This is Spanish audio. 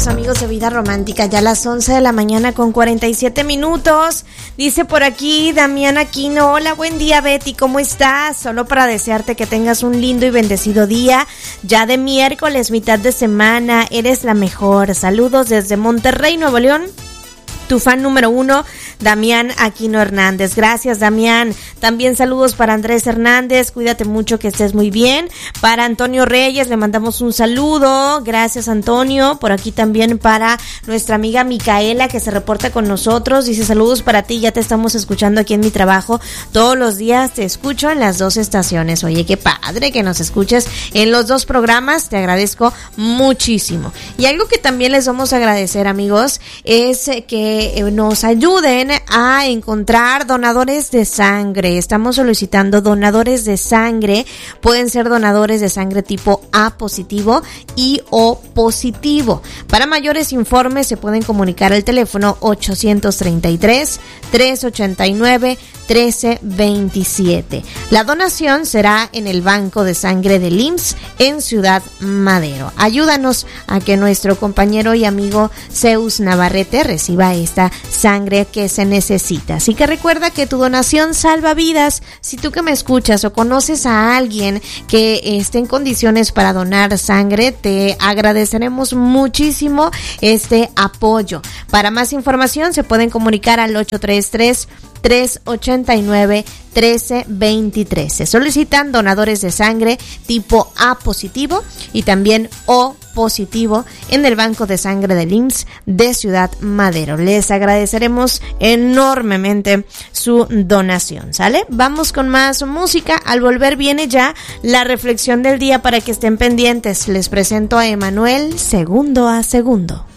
Amigos de Vida Romántica, ya a las 11 de la mañana con 47 minutos. Dice por aquí Damián Aquino: hola, buen día Betty, ¿cómo estás? Solo para desearte que tengas un lindo y bendecido día, ya de miércoles, mitad de semana, eres la mejor. Saludos desde Monterrey, Nuevo León. Tu fan número 1, Damián Aquino Hernández. Gracias, Damián. También saludos para Andrés Hernández. Cuídate mucho, que estés muy bien. Para Antonio Reyes le mandamos un saludo. Gracias, Antonio. Por aquí también para nuestra amiga Micaela, que se reporta con nosotros. Dice: saludos para ti, ya te estamos escuchando aquí en mi trabajo. Todos los días te escucho en las 2 estaciones. Oye, qué padre que nos escuches en los 2 programas. Te agradezco muchísimo. Y algo que también les vamos a agradecer, amigos, es que nos ayuden a encontrar donadores de sangre. Estamos solicitando donadores de sangre. Pueden ser donadores de sangre tipo A positivo y O positivo. Para mayores informes se pueden comunicar al teléfono 833-389-1327. La donación será en el Banco de Sangre del IMSS en Ciudad Madero. Ayúdanos a que nuestro compañero y amigo Zeus Navarrete reciba esta sangre que se necesita. Así que recuerda que tu donación salva vidas. Si tú que me escuchas o conoces a alguien que esté en condiciones para donar sangre, te agradeceremos muchísimo este apoyo. Para más información se pueden comunicar al 833-389-1323. Se solicitan donadores de sangre tipo A positivo y también O positivo en el Banco de Sangre del IMSS de Ciudad Madero. Les agradeceremos enormemente su donación, ¿sale? Vamos con más música. Al volver viene ya la reflexión del día para que estén pendientes. Les presento a Emanuel, Segundo a Segundo.